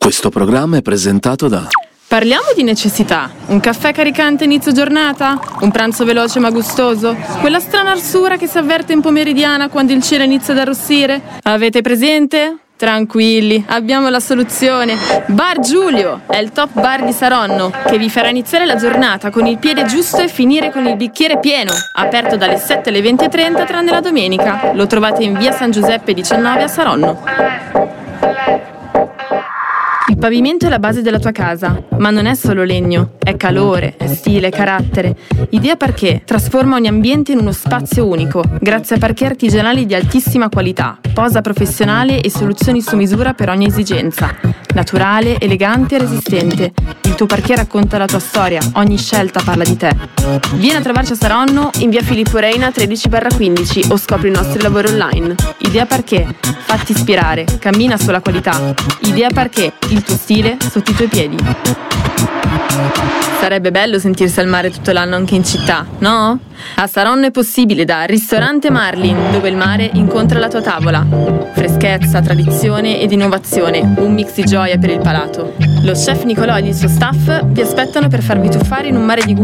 Questo programma è presentato da... Parliamo di necessità. Un caffè caricante inizio giornata? Un pranzo veloce ma gustoso? Quella strana arsura che si avverte in pomeridiana quando il cielo inizia ad arrossire? Avete presente? Tranquilli, abbiamo la soluzione. Bar Giulio è il top bar di Saronno, che vi farà iniziare la giornata con il piede giusto e finire con il bicchiere pieno. Aperto dalle 7 alle 20:30 tranne la domenica. Lo trovate in via San Giuseppe 19 a Saronno. Il pavimento è la base della tua casa, ma non è solo legno, è calore, è stile, carattere. Idea Parquet trasforma ogni ambiente in uno spazio unico, grazie a parquet artigianali di altissima qualità, posa professionale e soluzioni su misura per ogni esigenza. Naturale, elegante e resistente. Il tuo parquet racconta la tua storia, ogni scelta parla di te. Vieni a trovarci a Saronno in via Filippo Reina 13/15 o scopri i nostri lavori online. Idea Parquet, fatti ispirare, cammina sulla qualità. Idea Parquet, il tuo stile sotto i tuoi piedi. Sarebbe bello sentirsi al mare tutto l'anno anche in città, no? A Saronno è possibile da Ristorante Marlin, dove il mare incontra la tua tavola. Freschezza, tradizione ed innovazione, un mix di gioia per il palato. Lo chef Nicolò ed il suo staff vi aspettano per farvi tuffare in un mare di